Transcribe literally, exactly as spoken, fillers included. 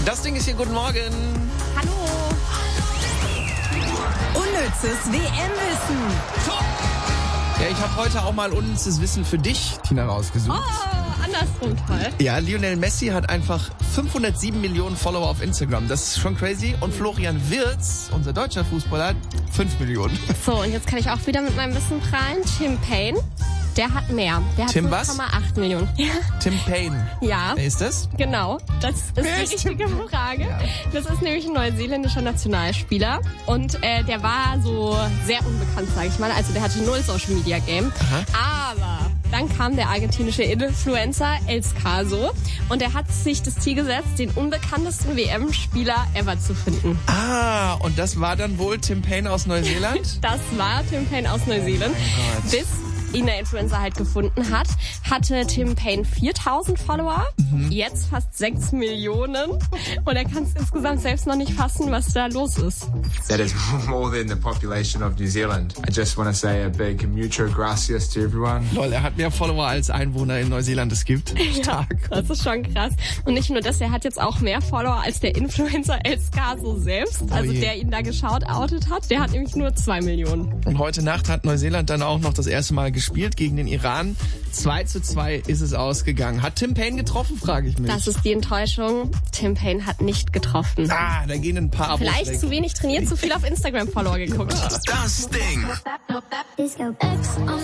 Das Ding ist hier, guten Morgen. Hallo. Unnützes W M-Wissen. Ja, ich habe heute auch mal unnützes Wissen für dich, Tina, rausgesucht. Oh, andersrum toll. Ja, Lionel Messi hat einfach fünfhundertsieben Millionen Follower auf Instagram. Das ist schon crazy. Und Florian Wirtz, unser deutscher Fußballer, hat fünf Millionen. So, und jetzt kann ich auch wieder mit meinem Wissen prallen. Tim Payne, der hat mehr. Der hat Tim was? fünf Komma acht Millionen. Ja. Tim Payne. Ja. Wer ist das? Genau, das ist Wer die ist richtige Tim? Frage. Ja. Das ist nämlich ein neuseeländischer Nationalspieler und äh, der war so sehr unbekannt, sage ich mal. Also der hatte null Social Media Game. Aha. Aber dann kam der argentinische Influencer El Scaso und der hat sich das Ziel gesetzt, den unbekanntesten W M-Spieler ever zu finden. Ah, und das war dann wohl Tim Payne aus Neuseeland? Das war Tim Payne aus Neuseeland. Oh Gott. Bis ihn der Influencer halt gefunden hat, hatte Tim Payne viertausend Follower, mhm. jetzt fast sechs Millionen und er kann es insgesamt selbst noch nicht fassen, was da los ist. That is more than the population of New Zealand. I just want to say a big mucho gracias to everyone. Lol, er hat mehr Follower als Einwohner in Neuseeland es gibt. Stark. Ja, das ist schon krass. Und nicht nur das, er hat jetzt auch mehr Follower als der Influencer El Scaso selbst, also je. der ihn da geschaut-outet hat. Der hat nämlich nur zwei Millionen. Und heute Nacht hat Neuseeland dann auch noch das erste Mal gespielt gegen den Iran. zwei zu zwei ist es ausgegangen. Hat Tim Payne getroffen, frage ich mich. Das ist die Enttäuschung. Tim Payne hat nicht getroffen. Ah, da gehen ein paar Abos Vielleicht weg. zu wenig trainiert, zu viel auf Instagram Follower geguckt. Das Ding.